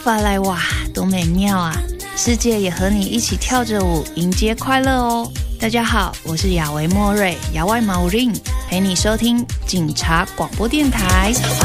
发来哇，多美妙啊！世界也和你一起跳着舞，迎接快乐哦。大家好，我是亚维莫瑞，亚外毛令，陪你收听警察广播电台。